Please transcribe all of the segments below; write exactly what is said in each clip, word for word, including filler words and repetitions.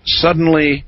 suddenly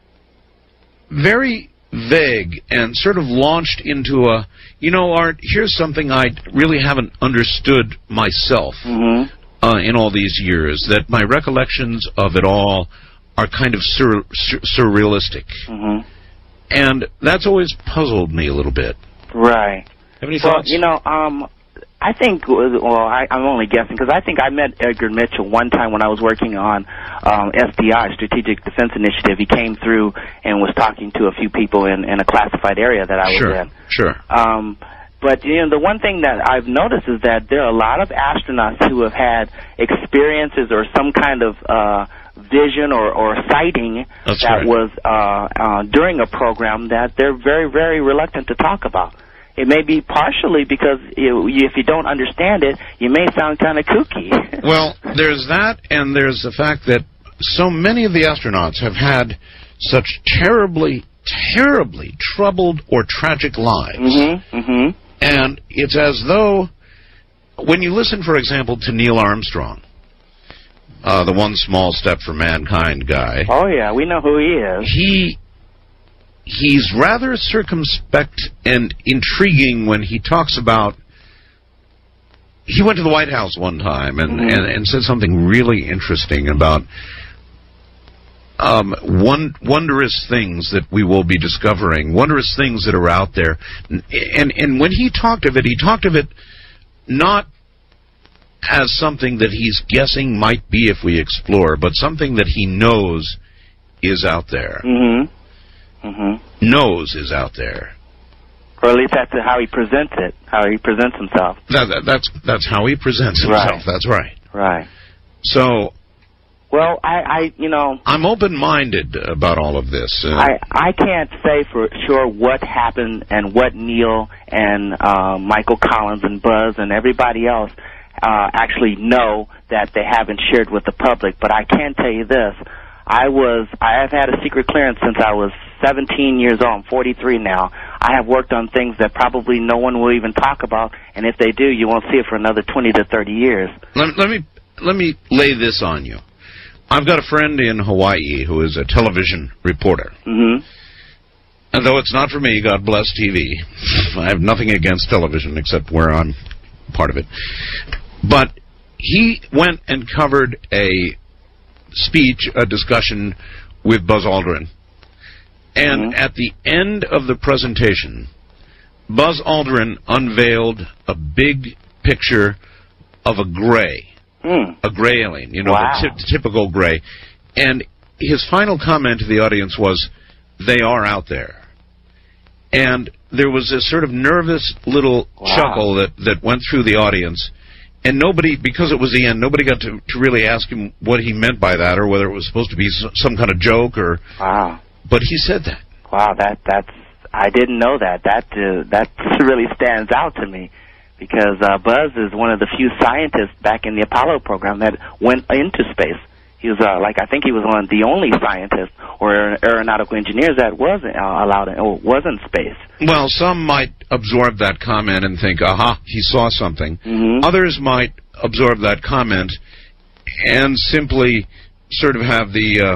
very vague and sort of launched into a, you know, Art, here's something I really haven't understood myself mm-hmm. uh, in all these years, that my recollections of it all are kind of sur sur surrealistic. Mm-hmm. And that's always puzzled me a little bit. Right. Have any well, thoughts? you know, um, I think, well, I, I'm only guessing, because I think I met Edgar Mitchell one time when I was working on um, S D I, Strategic Defense Initiative. He came through and was talking to a few people in, in a classified area that I was sure, in. Sure, um, But, you know, the one thing that I've noticed is that there are a lot of astronauts who have had experiences or some kind of uh, vision or, or sighting That's that right. was uh, uh, during a program that they're very, very reluctant to talk about. It may be partially because you, if you don't understand it, you may sound kind of kooky. Well, there's that, and there's the fact that so many of the astronauts have had such terribly, terribly troubled or tragic lives. Mm-hmm, mm-hmm. And it's as though, when you listen, for example, to Neil Armstrong, uh, the one small step for mankind guy. Oh, yeah, we know who he is. He... He's rather circumspect and intriguing when he talks about... He went to the White House one time and, mm-hmm. and, and said something really interesting about um, one, wondrous things that we will be discovering, wondrous things that are out there. And, and when he talked of it, he talked of it not as something that he's guessing might be if we explore, but something that he knows is out there. Mm-hmm. Mm-hmm. Knows is out there. Or at least that's how he presents it, how he presents himself. That, that, that's that's how he presents himself. Right. That's right. Right. So, well, I, I, you know, I'm open-minded about all of this. Uh, I, I can't say for sure what happened and what Neil and uh, Michael Collins and Buzz and everybody else uh, actually know that they haven't shared with the public. But I can tell you this. I was, I have had a secret clearance since I was seventeen years old. I'm forty-three now. I have worked on things that probably no one will even talk about, and if they do, you won't see it for another twenty to thirty years. Let, let me let me lay this on you. I've got a friend in Hawaii who is a television reporter. Mm-hmm. And though it's not for me, God bless T V. I have nothing against television except where I'm part of it. But he went and covered a speech, a discussion with Buzz Aldrin. And mm-hmm. at the end of the presentation, Buzz Aldrin unveiled a big picture of a gray, mm. a gray alien, you know, wow. the t typical gray. And his final comment to the audience was, "They are out there." And there was this sort of nervous little wow. chuckle that, that went through the audience. And nobody, because it was the end, nobody got to, to really ask him what he meant by that, or whether it was supposed to be some kind of joke, or. Wow. But he said that. Wow, that that's. I didn't know that. That uh, that really stands out to me, because uh, Buzz is one of the few scientists back in the Apollo program that went into space. He was uh, like I think he was one of the only scientists or aeronautical engineers that wasn't uh, allowed in, or was in space. Well, some might absorb that comment and think, aha, he saw something. Mm-hmm. Others might absorb that comment and simply sort of have the, uh,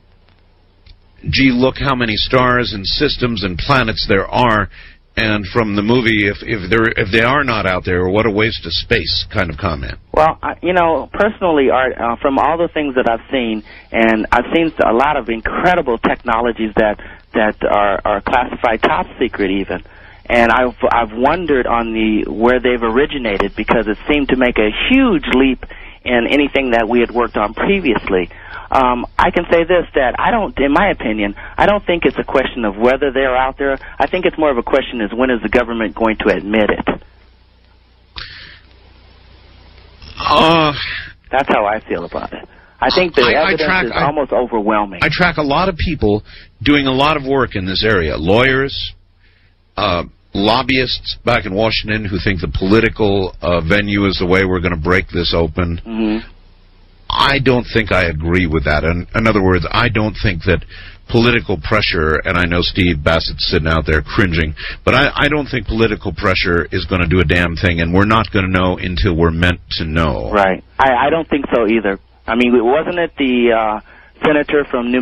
gee, look how many stars and systems and planets there are, and from the movie, if if they're if they are not out there, what a waste of space kind of comment. Well, I, you know, personally, Art, uh, from all the things that I've seen, and I've seen a lot of incredible technologies that that are, are classified top secret even, and I've I've wondered on the where they've originated, because it seemed to make a huge leap in anything that we had worked on previously. Um, I can say this, that I don't, in my opinion, I don't think it's a question of whether they're out there. I think it's more of a question is when is the government going to admit it? Uh, That's how I feel about it. I think the I, evidence I track, is I, almost overwhelming. I track a lot of people doing a lot of work in this area. Lawyers, uh, lobbyists back in Washington who think the political uh, venue is the way we're going to break this open. Mm-hmm. I don't think I agree with that. In, in other words, I don't think that political pressure, and I know Steve Bassett's sitting out there cringing, but I, I don't think political pressure is going to do a damn thing, and we're not going to know until we're meant to know. Right. I, I don't think so either. I mean, wasn't it the uh, senator from New